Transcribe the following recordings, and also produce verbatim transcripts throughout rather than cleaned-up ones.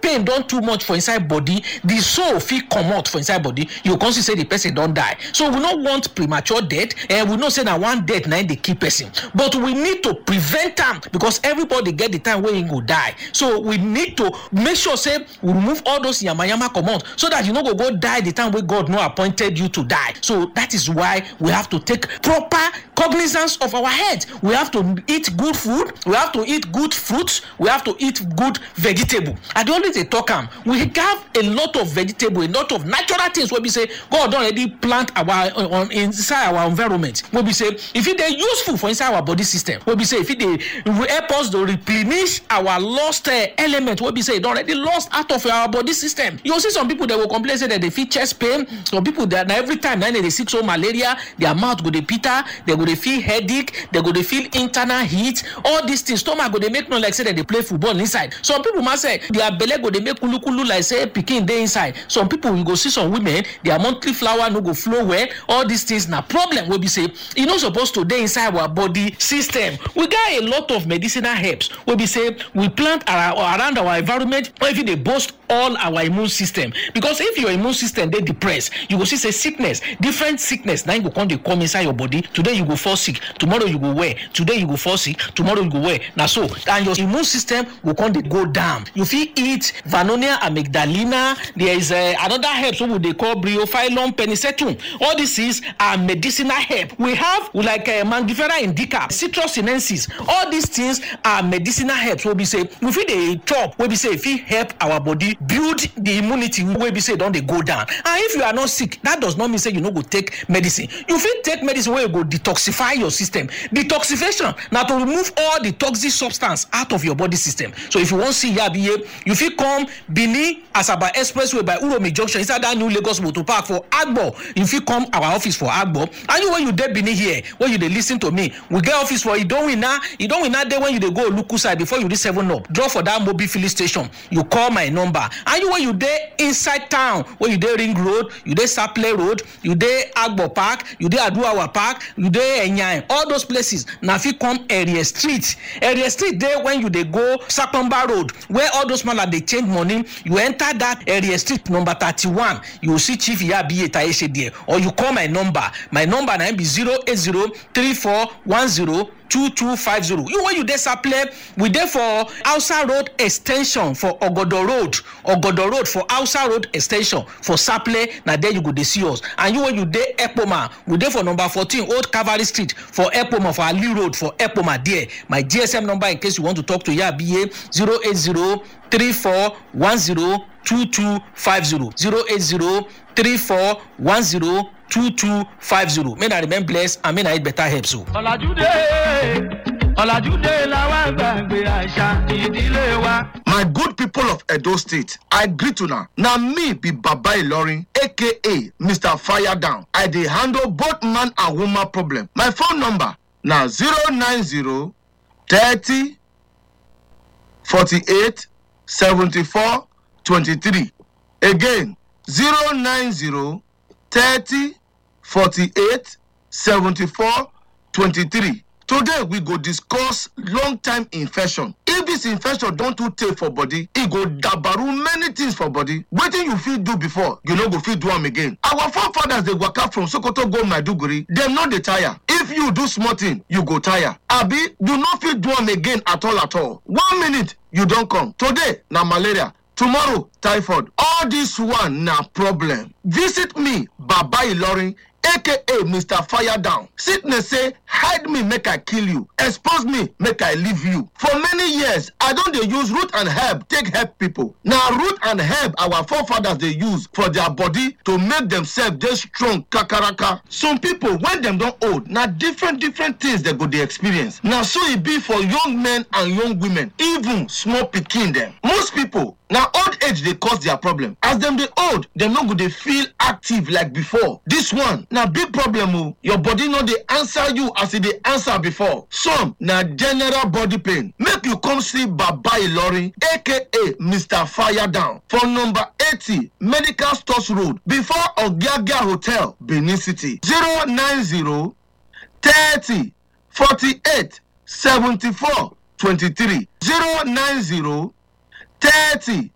pain don too much for inside body, the soul fit comot for inside body, you go come see say the person don die. So we no want premature death, and we know say na one death na dey kill person, but we need to prevent am because everybody get the time wey he go die. So we need to make sure say we remove all those yamayama comot so that you no go go die the time wey God no appointed you to die. So that is why we have to take proper cognizance of our health. We have to eat good food, we have to eat good fruits, we have to eat good vegetable. I dey always dey talk am, we have a lot of vegetable, a lot of natural things wey be say God don already plant our on inside our environment, wey be say if e dey useful for inside our body system, wey be say if e dey help us to replenish our lost uh, element, wey be say e don already lost out of our body system. You see some people dey go complain say that they feel chest pain, some people that na every time na they dey sick so malaria, their mouth go dey bitter, they go dey feel headache, they go dey feel internal heat, all these things, stomach go dey make no like say that they play football inside. Some people must say their belle go dey make kulu kulu like say pikin dey inside. Some people you go see some women, their monthly flower no go flow well. All these things na problem wey be say e no supposed to dey inside our body system. We got a lot of medicinal herbs wey be say we plant our, around our environment, or if they boost all our immune system, because if your immune system dey depressed, you go see say sickness, different sickness na go come dey come inside your body. Today you go fall sick, tomorrow you go well, today you go fall sick, tomorrow you go well. Na so, and your immune system go come dey go down. You fit eat Vernonia amygdalina. There is uh, another herbs wey we dey call Bryophyllum penicetum. All these things are medicinal herb. We have like uh, Mangifera indica, Citrus sinensis. All these things are medicinal herbs wey be say we fit dey chop, wey be say e fit help our body build the immunity wey be say don dey go down. And if you are not sick, that does not mean say you no go take medicine. You fit take medicine wey go detoxify your system. Detoxification na to remove all the toxic substance out of your body system. So if you wan see Yabiye, you fit come Benin Asaba Expressway by Uromi Junction inside that new Lagos Motor Park for Agbo. You fit come our office for Agbo. And you when you dey Benin here, when you dey listen to me, we get office for Idowina. Idowina dey when you dey go Oluku side before you reach seven up. Draw for that mobile filling station. You call my number. And you when you dey inside town, when you dey Ring Road, you dey Saple Road, you dey Agbo Park, you dey Aduawa Park, you dey Enyan, all those places. Na fit come Area Street. Area Street dey when you dey go Sakomba Road, where all those man dey change money. You enter that Area Street number thirty-one. You will see Chief Yabiye Taishe there. Or you call my number. My number na be zero eight zero three four one zero two two five zero. You when you dey Saple, we dey for Hausa Road Extension for Ogodo Road. Ogodo Road for Hausa Road Extension for Saple. Na there you go dey see us. And you when you dey Epoma, we dey for number fourteen Old Cavalry Street for Epoma, for Ali Road for Epoma there. My G S M number in case you want to talk to Yabiye, zero eight zero three four one zero two two five zero. zero eight zero three four one zero two two five zero. May I remain blessed and may I eat better helps you. My good people of Edo State, I greet you now. Now me be Baba Ilorin, aka Mister Fire Down. I dey handle both man and woman problem. My phone number now zero nine zero thirty forty-eight seventy-four twenty-three. Again, zero nine zero thirty forty-eight seventy-four twenty-three. Today we go discuss long time infection. If this infection don't too take for body, it go dabaru many things for body. Wetin you fit do before, you no go fit do am again. Our forefathers they waka from Sokoto go Maiduguri, dem no dey tire. If you do small thing, you go tire. Abi, you no fit do am again at all at all. One minute, you don't come. Today, na malaria. Tomorrow, typhoid. All this one na problem. Visit me, Baba Ilorin, aka Mister Fire Down. Sickness say, hide me, make I kill you. Expose me, make I leave you. For many years, I don't dey use root and herb take help people. Now, root and herb our forefathers they use for their body to make themselves dey strong kakaraka. Some people, when them don't old, now different different things they go dey experience. Now, so it be for young men and young women, even small pikin them. Most people, now old age they cause their problem. As them they old, them not go they feel active like before. This one now big problem. Oh, your body not they answer you as it they answer before. Some now general body pain. Make you come see Baba Ilorin, aka Mister Fire Down, for number eighty Medical Stores Road, before Ogiagia Hotel, Benin City. zero nine zero thirty forty-eight seventy-four twenty-three. zero nine zero thirty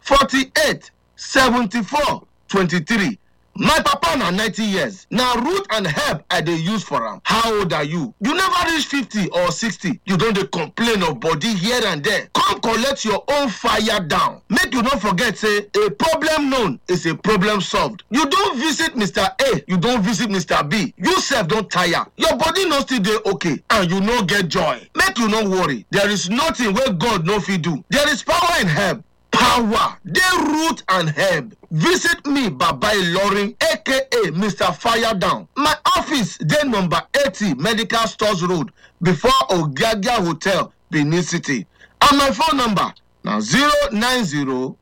forty-eight seventy-four twenty-three. My papa na ninety years. Now root and herb I dey use for am. How old are you? You never reach fifty or sixty. You don dey complain of body here and there. Come collect your own fire down. Make you not forget say a problem known is a problem solved. You don't visit Mister A, you don't visit Mister B. You sef don tire. Your body no still dey okay and you no get joy. Make you no worry. There is nothing where God no fit do. There is power in herb. Power, they root and herb. Visit me, Baba Ilorin, aka Mister Fire Down. My office, dey number eighty Medical Stores Road, before Ogagia Hotel, Benin City. And my phone number now zero nine zero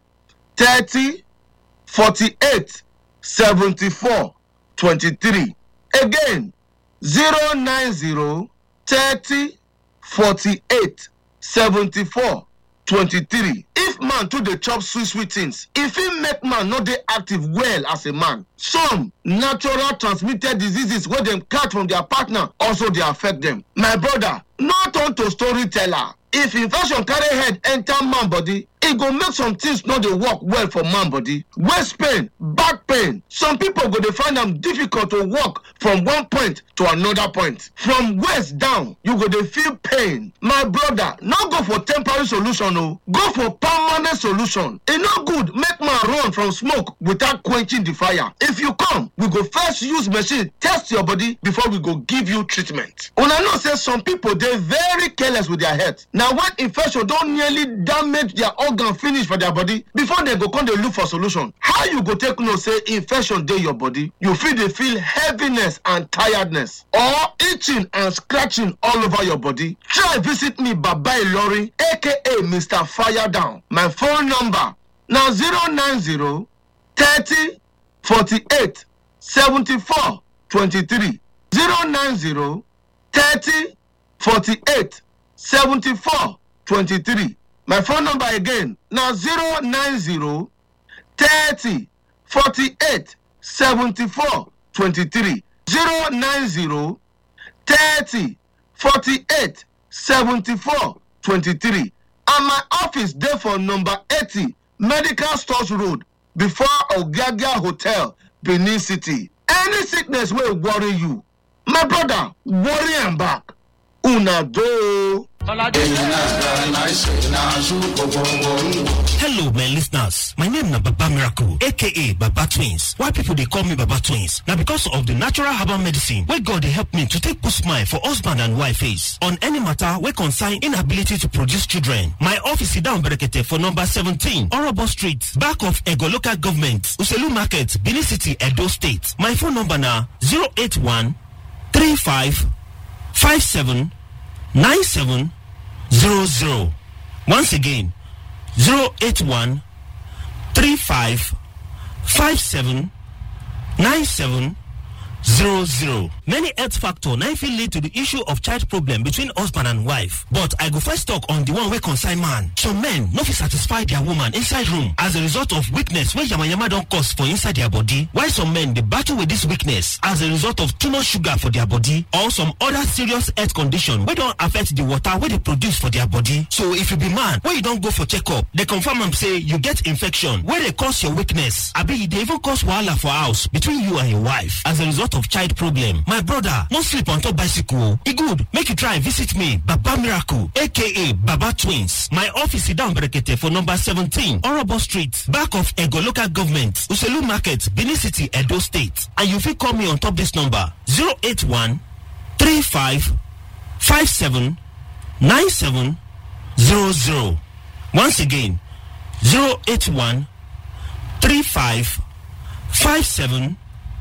thirty forty-eight seventy-four twenty-three. Again, zero nine zero thirty forty-eight seventy-four twenty-three. If man too dey chop sweet sweet things, if he make man not dey active well as a man, some natural transmitted diseases wey dem catch from their partner also dey affect them. My brother, no turn to storyteller. If infection carry head enter man body, e go make some things no dey work well for man body. Waist pain, back pain, some people go dey find am difficult to walk from one point to another point. From waist down, you go dey feel pain. My brother, no go for temporary solution o, go for permanent solution. E no good make man run from smoke without quenching the fire. If you come, we go first use machine test your body before we go give you treatment. Una know say some people dey very careless with their health. Na when infection don nearly damage their organ finish for their body, before dem go come dey look for solution. How you go take know say infection dey your body? You fit dey feel heaviness and tiredness, or itching and scratching all over your body. Try visit me, Baba Ilorin, aka Mister Fire Down. My phone number now zero nine zero thirty forty-eight seventy-four twenty-three. zero nine zero thirty forty-eight seventy-four twenty-three. My phone number again now zero nine zero thirty forty-eight seventy-four twenty-three. zero nine zero thirty forty-eight seventy-four twenty-three. And my office there for number eighty Medical Stores Road, before Ogagia Hotel, Benin City. Any sickness will worry you, my brother, worry am back. Una do. Hello, my listeners. My name is Baba Miracle, aka Baba Twins. Why people they call me Baba Twins? Now because of the natural herbal medicine where God they help me to take put smile for husband and wife face on any matter where concern inability to produce children. My office is down Berekete for number seventeen, Orobo Street, back of Ego Local Government, Uselu Market, Benin City, Edo State. My phone number now zero eight one three five five seven nine seven zero zero. Once again, zero eight one three five five seven nine seven zero zero. Many health factor now fit lead to the issue of child problem between husband and wife. But I go first talk on the one wey concern man. Some men no fit satisfy their woman inside room as a result of weakness wey yamayama don cause for inside their body. While some men dey battle with this weakness as a result of too much sugar for their body or some other serious health condition wey don affect the water wey dey produce for their body. So if you be man wey you don go for checkup, they confirm am say you get infection wey dey cause your weakness, abi e dey even cause wahala for house between you and your wife as a result of child problem. My brother, no sleep on top bicycle. E good, make you try visit me, Baba Miracle, aka Baba Twins. My office is down Berekete for number seventeen, Orobo Street, back of Ego Local Government, Uselu Market, Benin City, Edo State. And you fit call me on top this number zero eight one three five five seven nine seven zero zero. Once again, zero eight one three five five seven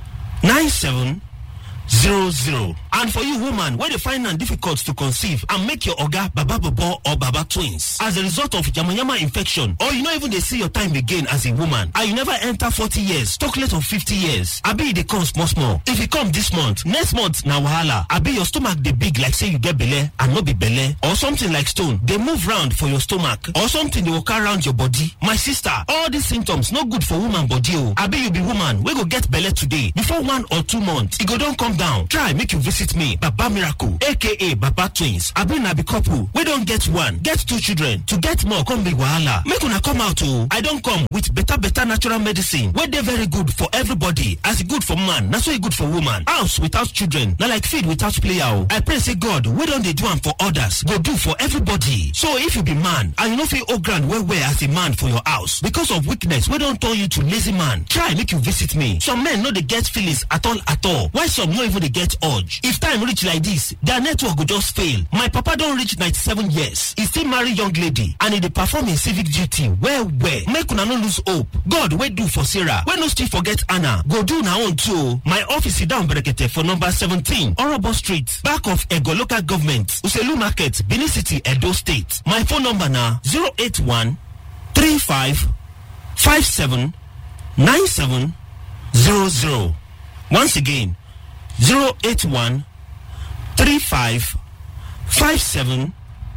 nine seven zero zero. And for you woman where they find it difficult to conceive and make your oga Baba Bobo or Baba Twins as a result of yamayama infection, or you not even they see your time again as a woman, and you never enter forty years, talk less of fifty years, I be they come small small. If you come this month, next month na wahala, I be your stomach they big like say you get belle and not be belle, or something like stone they move round for your stomach, or something they walk around your body. My sister, all these symptoms no good for woman body. Oh, I be you be woman we go get belle today before one or two months. It go don't come down. Try make you visit visit me, Baba Miracle, aka Baba Twins. Abi na be couple, we don't get one, get two children. To get more, come be wahala. Make una come out oh. I don't come with better, better natural medicine. Where they very good for everybody. As good for man, that's why good for woman. House without children, not like feed without play out. I pray say God, we don't they do one for others, go do for everybody. So if you be man, and you know feel oh grand well well as a man for your house, because of weakness, we don't turn you to lazy man. Try make you visit me. Some men know they get feelings at all at all. Why some no even they get urge? If time reach like this, their network will just fail. My papa don't reach ninety-seven years. He still marry young lady and he dey perform his civic duty well well. Make una no lose hope. God wey do for Sarah, wey no still forget Anna, go do na own too. My office is down Brekete for number seventeen, Orobo Street, back of Ego Local Government, Uselu Market, Benin City, Edo State. My phone number na zero eight one three five five seven nine seven zero zero. Once again, zero eight one three five five seven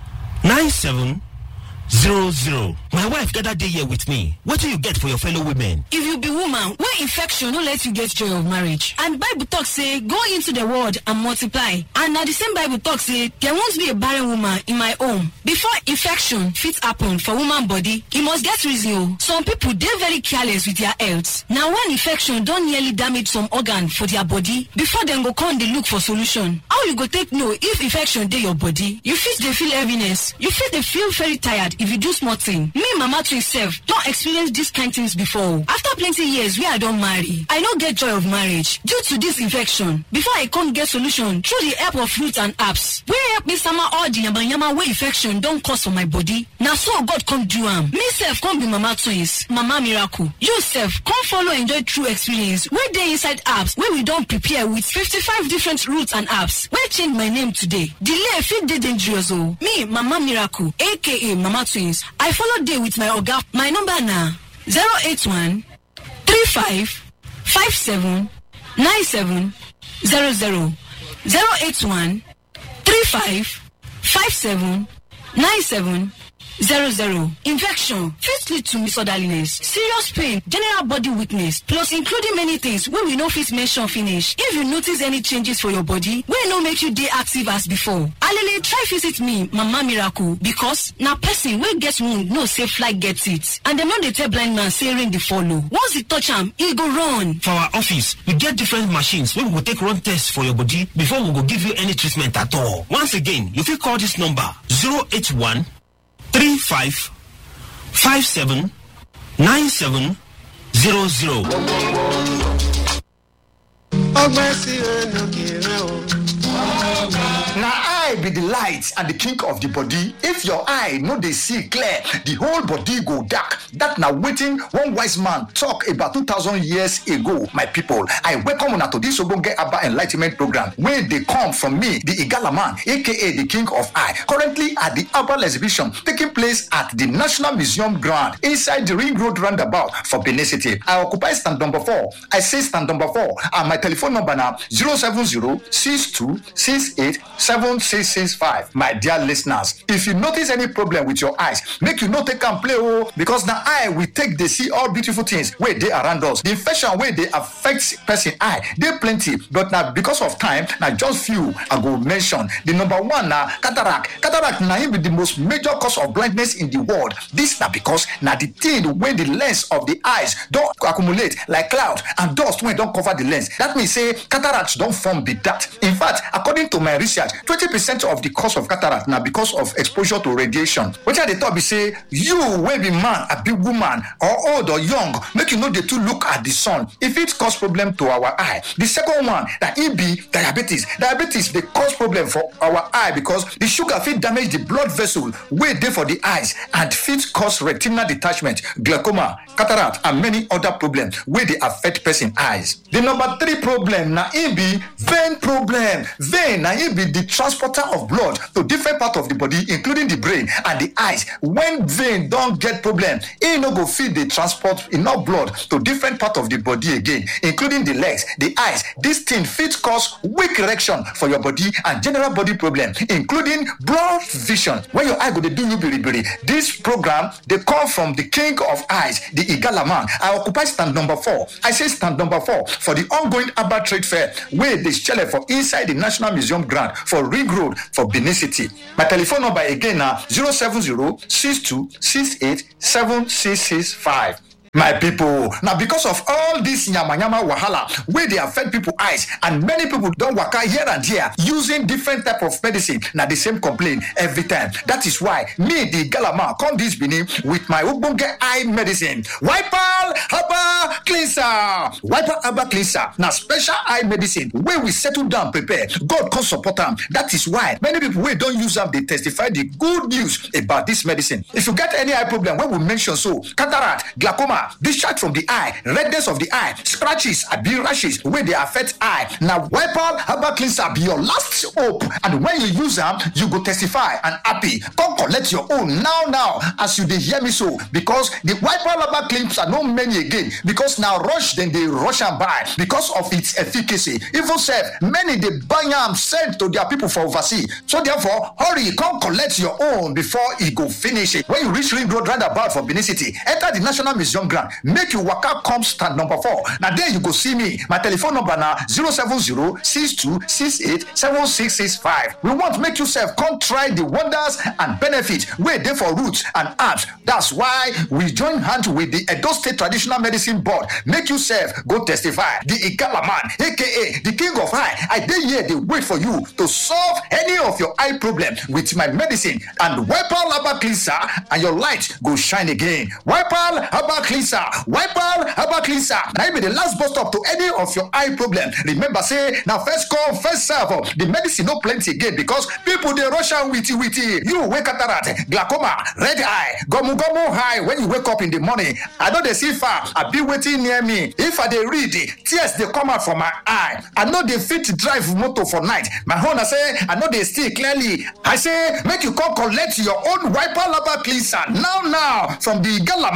nine seven zero zero. My wife gathered day here with me. What do you get for your fellow women? If you be woman, where infection no let you get joy of marriage. And Bible talk say, go into the world and multiply. And now the same Bible talk say, there won't be a barren woman in my home. Before infection fit happen for woman body, it must get reason. Some people, they very careless with their health. Now when infection don't nearly damage some organ for their body, before them go come, they look for solution. How you go take know if infection dey your body? You fit they feel heaviness. You fit they feel very tired if you do small thing. Me, Mama to self, don't experience these kind things before. After plenty years, where I don't marry, I don't get joy of marriage due to this infection. Before I can't get solution through the help of fruits and herbs, where help me summer all the yama yama way infection don't cause for my body. Now so God come do am. Me self come be Mama Twins, Mama Miracle. You self come follow enjoy true experience. Where they inside herbs, where we don't prepare with fifty-five different roots and herbs. Where change my name today. Delay fit dey dangerous oh. Me, Mama Miracle, aka Mama Twins. I follow day with my oga. My number now zero eight one three five five seven nine seven zero zero zero eight one three five five seven nine seven zero zero. Infection fit lead to misorderliness, serious pain, general body weakness, plus including many things wey we no fit mention finish. If you notice any changes for your body wey no make you dey active as before, alele try visit me, Mama Miracle, because na person wey get wound know say fly get it, and dem no dey tell blind man say rain dey follow. Once e touch am, e go run. For our office, we get different machines wey we go take run tests for your body before we go give you any treatment at all. Once again, you fit call this number zero eight one three five five seven nine seven zero zero. Now I be the light and the king of the body. If your eye no dey see clear, the whole body go dark. That na wetin one wise man talk about two thousand years ago. My people, I welcome una to this Ogbonge Abba Enlightenment program where they come from me, the Igala man, aka the king of eye. Currently at the Abba exhibition taking place at the National Museum ground inside the Ring Road roundabout for Benin City. I occupy stand number four. I say stand number four, and my telephone number now zero seven zero six two six eight seven six six five. My dear listeners, if you notice any problem with your eyes, make you no take and play oh, because now eye we take they see all beautiful things where they around us. The infection where they affect person eye, they plenty, but now because of time, now just few I go mention. The number one now cataract. Cataract now be the most major cause of blindness in the world. This now because now the thing when the lens of the eyes don't accumulate like cloud and dust when don't cover the lens. That means say cataracts don't form the that. In fact, according to my research, twenty percent of the cause of cataract now because of exposure to radiation. Which are the top be say you will be man, a big woman, or old or young, make you know the two look at the sun. If it cause problem to our eye. The second one that it be diabetes. Diabetes they cause problem for our eye because the sugar fit damage the blood vessel way there for the eyes and fit cause retinal detachment, glaucoma, cataract, and many other problems where they affect person eyes. The number three problem now it be vein problem. Vein now it be the transporter matter of blood to different part of the body, including the brain and the eyes. When vein don get problem, e no go fit dey transport enough blood to different part of the body again, including the legs, the eyes. This thing fit cause weak erection for your body and general body problem, including blurred vision. When your eye go dey do you biribiri, this program dey come from the king of eyes, the Igala man. I occupy stand number four. I say stand number four for the ongoing Abba Trade Fair wey dey shele for inside the National Museum ground for Ring Road for Benin City. My telephone number again na zero seven zero six two six eight seven six six five. My people, now because of all this yama yama wahala wey dey affect people eyes, and many people don waka here and there using different type of medicine, na the same complaint every time. That is why me, the Galama, come this Benin with my ogbonge eye medicine, Wipal Herbal Cleanser. Wipal Herbal Cleanser na special eye medicine wey we settle down prepare. God come support am. That is why many people wey don use am dey testify the good news about this medicine. If you get any eye problem wey we mention so, cataract, glaucoma, discharge from the eye, redness of the eye, scratches, abi rashes wey dey affect eye, na Wipal Herbal Cleanser be your last hope. And when you use am, you go testify and happy. Come collect your own now now as you dey hear me so, because the Wipal Herbal Cleanser no many again, because na rush dem dey rush am buy because of its efficacy. Even sef, many dey buy am send to their people for overseas. So therefore, hurry come collect your own before e go finish. When you reach Ring Road roundabout for Benin City, enter the National Museum ground, make you waka come stand number four. Now there you go see me. My telephone number na zero seven zero six two six eight seven six six five. We want make yourself come try the wonders and benefits wey dey for roots and herbs. That's why we join hands with the Edo State Traditional Medicine Board. Make yourself go testify. The Igala man, aka the king of eye, I dey here dey wait for you to solve any of your eye problem with my medicine and Wipal Herbal Cleanser, and your light go shine again. Wipal Herbal Cleanser, Wipal Herbal Cleanser. Now be the last bus stop to any of your eye problem. Remember say now first come first serve. The medicine no plenty again because people dey rush am witty witty. You wake cataract, glaucoma, red eye, gomu gomu eye. When you wake up in the morning, I know they see far. I be waiting near me. If I dey read, tears they come out from my eye. I know they fit drive motor for night. My own I say I know they see clearly. I say make you come collect your own Wipal Herbal Cleanser now now from the Gala